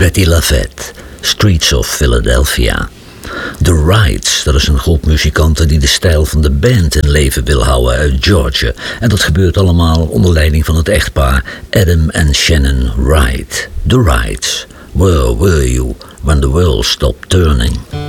Betty LaFette, Streets of Philadelphia. The Wrights, dat is een groep muzikanten die de stijl van de band in leven wil houden uit Georgia. En dat gebeurt allemaal onder leiding van het echtpaar Adam en Shannon Wright. The Wrights, Where Were You When the World Stopped Turning?